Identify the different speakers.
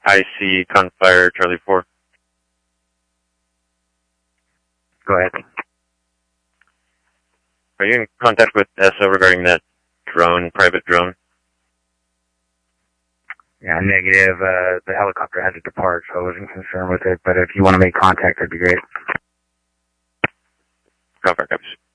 Speaker 1: IC Confire Charlie 4.
Speaker 2: Go ahead.
Speaker 1: Are you in contact with ESO regarding that drone, private drone?
Speaker 2: Yeah, negative. The helicopter had to depart, so I wasn't concerned with it. But if you want to make contact, that'd be great.
Speaker 1: Confire copies.